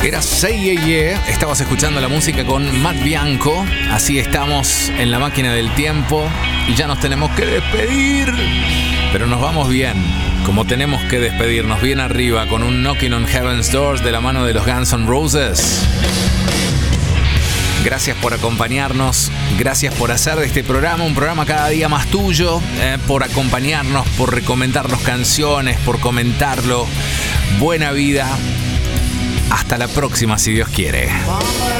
Era Say Yeah Yeah. Estabas escuchando la música con Matt Bianco. Así estamos en la máquina del tiempo y ya nos tenemos que despedir. Pero nos vamos bien, como tenemos que despedirnos, bien arriba, con un Knocking on Heaven's Doors de la mano de los Guns N' Roses. Gracias por acompañarnos, gracias por hacer de este programa un programa cada día más tuyo, por acompañarnos, por recomendarnos canciones, por comentarlo. Buena vida. Hasta la próxima, si Dios quiere.